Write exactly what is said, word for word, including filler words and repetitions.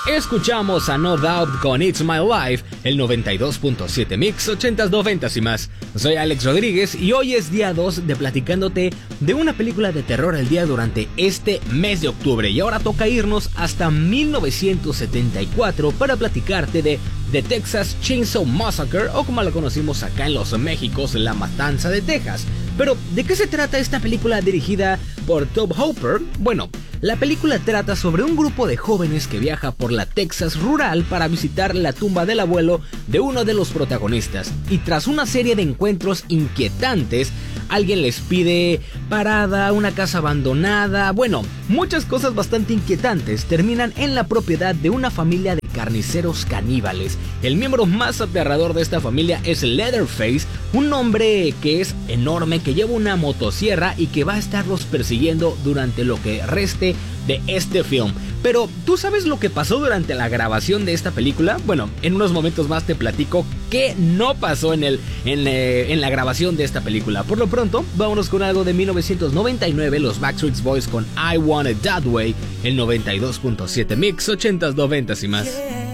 Escuchamos a No Doubt con It's My Life, el noventa y dos punto siete Mix, ochentas, noventas y más. Soy Alex Rodríguez y hoy es día dos de platicándote de una película de terror al día durante este mes de octubre. Y ahora toca irnos hasta mil novecientos setenta y cuatro para platicarte de The Texas Chainsaw Massacre, o como la conocimos acá en los Méxicos, La Matanza de Texas. Pero, ¿de qué se trata esta película dirigida por Tobe Hooper? Bueno, la película trata sobre un grupo de jóvenes que viaja por la Texas rural para visitar la tumba del abuelo de uno de los protagonistas. Y tras una serie de encuentros inquietantes, alguien les pide parada, una casa abandonada, bueno, muchas cosas bastante inquietantes terminan en la propiedad de una familia de carniceros caníbales. El miembro más aterrador de esta familia es Leatherface, un hombre que es enorme, que lleva una motosierra y que va a estarlos persiguiendo durante lo que reste de este film. Pero, ¿tú sabes lo que pasó durante la grabación de esta película? Bueno, en unos momentos más te platico qué no pasó en, el, en, eh, en la grabación de esta película. Por lo pronto, vámonos con algo de mil novecientos noventa y nueve, los Backstreet Boys con I Want It That Way, el noventa y dos punto siete Mix, ochentas, noventas y más. Yeah.